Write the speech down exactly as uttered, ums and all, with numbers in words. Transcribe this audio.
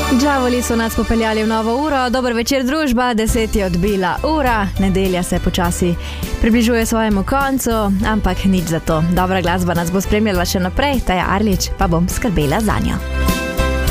Džavoli so nas popeljali v novo uro. Dober večer, družba, deset je odbila ura, nedelja se počasi približuje svojemu koncu, ampak nič za to. Dobra glasba nas bo spremljala še naprej, Taja Arlič pa bom skrbela za njo.